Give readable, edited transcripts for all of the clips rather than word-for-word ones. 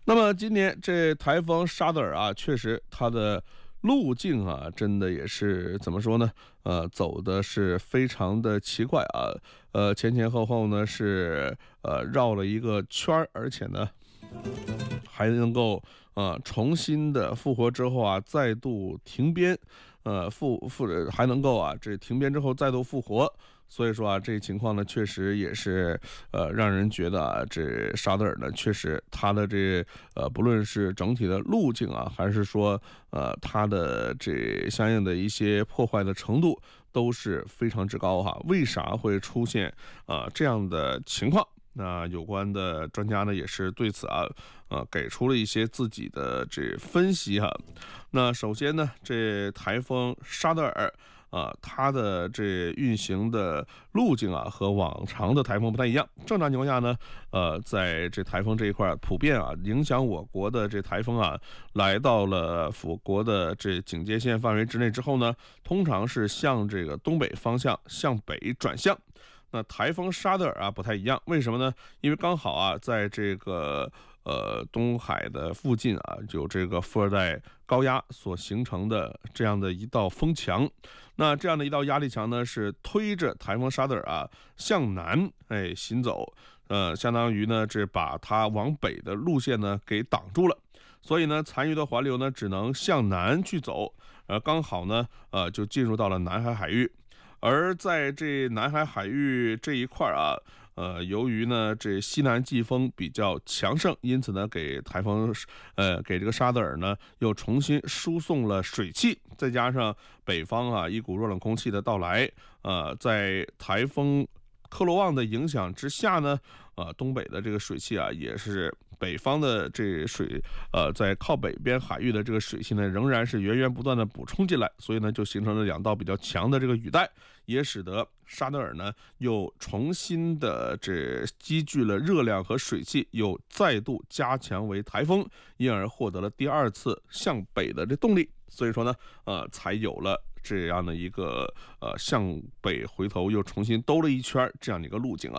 那么今年这台风沙德尔啊，确实它的路径啊，真的也是怎么说呢？走的是非常的奇怪啊。前前后后呢是绕了一个圈儿，而且呢还能够重新的复活之后啊，再度停编，还能够啊这停编之后再度复活。所以说啊，这情况呢，确实也是让人觉得啊，这沙德尔呢，确实他的不论是整体的路径啊，还是说他的这相应的一些破坏的程度，都是非常之高哈。为啥会出现这样的情况？那有关的专家呢，也是对此给出了一些自己的这分析哈。那首先呢，这台风沙德尔它的这运行的路径啊，和往常的台风不太一样。正常情况下呢，在这台风这一块普遍影响我国的这台风来到了我国的这警戒线范围之内之后呢，通常是向这个东北方向向北转向。那台风沙德尔不太一样，为什么呢？因为刚好在这个东海的附近有这个副热带高压所形成的这样的一道风墙。那这样的一道压力墙呢，是推着台风沙德尔向南行走，相当于呢这把它往北的路线呢给挡住了。所以呢，残余的环流呢只能向南去走，刚好呢就进入到了南海海域。而在这南海海域这一块由于呢这西南季风比较强盛，因此呢给这个沙德尔呢又重新输送了水汽，再加上北方一股弱冷空气的到来，在台风克罗旺的影响之下呢，东北的这个水汽也是北方的这水，在靠北边海域的这个水汽呢，仍然是源源不断的补充进来，所以呢，就形成了两道比较强的这个雨带，也使得沙德尔呢又重新的这积聚了热量和水汽，又再度加强为台风，因而获得了第二次向北的这动力。所以说呢，才有了这样的一个向北回头又重新兜了一圈这样的一个路径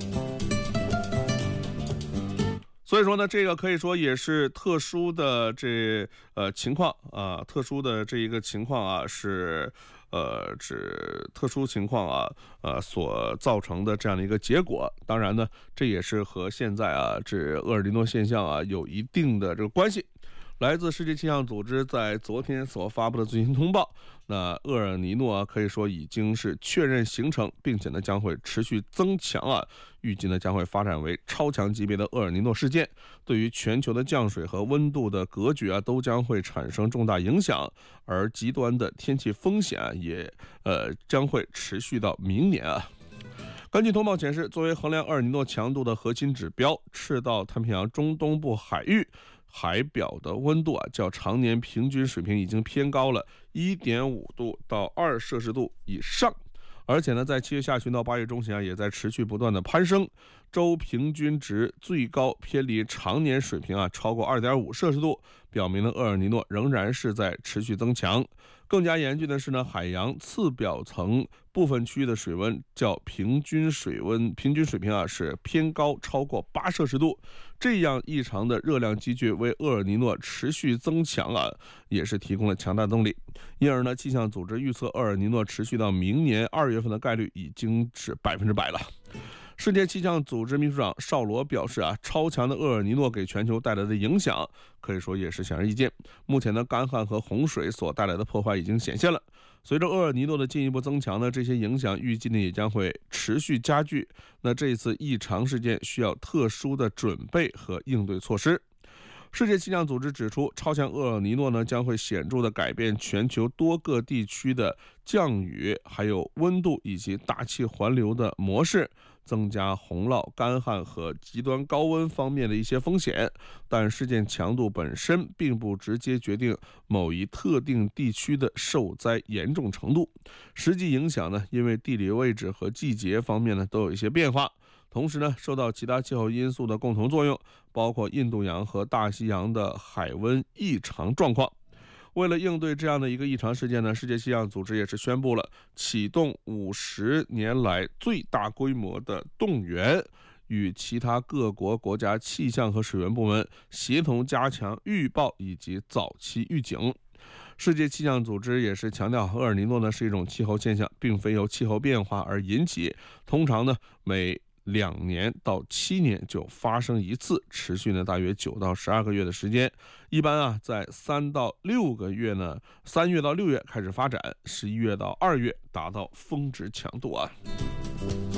所以说呢，这个可以说也是特殊的情况特殊的这一个情况是特殊情况所造成的这样的一个结果。当然呢，这也是和现在这厄尔尼诺现象有一定的这个关系。来自世界气象组织在昨天所发布的最新通报，那厄尔尼诺可以说已经是确认形成，并且呢将会持续增强预计呢将会发展为超强级别的厄尔尼诺事件，对于全球的降水和温度的格局都将会产生重大影响，而极端的天气风险也将会持续到明年根据通报显示，作为衡量厄尔尼诺强度的核心指标，赤道太平洋中东部海域海表的温度较常年平均水平已经偏高了 1.5 度到2摄氏度以上，而且呢，在7月下旬到8月中旬也在持续不断的攀升，周平均值最高偏离常年水平超过 2.5 摄氏度，表明了厄尔尼诺仍然是在持续增强。更加严峻的是呢，海洋次表层部分区域的水温较平均水平是偏高超过8摄氏度，这样异常的热量积聚为厄尔尼诺持续增强也是提供了强大动力。因而呢，气象组织预测厄尔尼诺持续到明年2月份的概率已经是100%了。世界气象组织秘书长绍罗表示超强的厄尔尼诺给全球带来的影响可以说也是显而易见。目前的干旱和洪水所带来的破坏已经显现了，随着厄尔尼诺的进一步增强呢，这些影响预计呢也将会持续加剧。那这一次异常事件需要特殊的准备和应对措施。世界气象组织指出，超强厄尔尼诺呢将会显著地改变全球多个地区的降雨、还有温度以及大气环流的模式，增加洪涝、干旱和极端高温方面的一些风险。但事件强度本身并不直接决定某一特定地区的受灾严重程度，实际影响呢，因为地理位置和季节方面呢都有一些变化。同时呢，受到其他气候因素的共同作用，包括印度洋和大西洋的海温异常状况。为了应对这样的一个异常事件呢，世界气象组织也是宣布了启动50年来最大规模的动员， 与其他各国国家气象和水文部门协同加强预报以及早期预警。世界气象组织也是强调，厄尔尼诺呢是一种气候现象，并非由气候变化而引起，通常呢每2年到7年就发生一次，持续呢大约9到12个月的时间。一般啊在3到6个月呢，3月到6月开始发展，11月到2月达到峰值强度啊。